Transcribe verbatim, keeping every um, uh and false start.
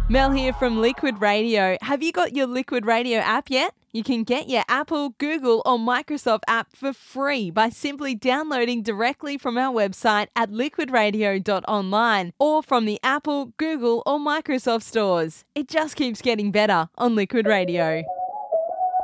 Mel here from Liquid Radio. Have you got your Liquid Radio app yet? You can get your Apple, Google or Microsoft app for free by simply downloading directly from our website at liquid radio dot online or from the Apple, Google or Microsoft stores. It just keeps getting better on Liquid Radio.